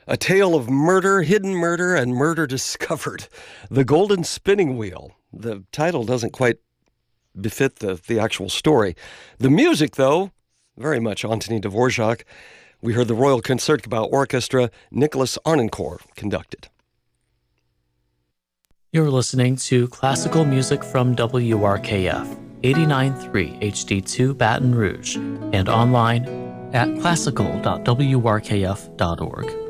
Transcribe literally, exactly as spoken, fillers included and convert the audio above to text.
A tale of murder, hidden murder, and murder discovered. The Golden Spinning Wheel. The title doesn't quite befit the, the actual story. The music, though, very much Antoni Dvorak. We heard the Royal Concertgebouw Orchestra, Nicholas Arnoncourt conducted. You're listening to classical music from W R K F, eighty-nine point three H D two Baton Rouge, and online at classical dot w r k f dot org.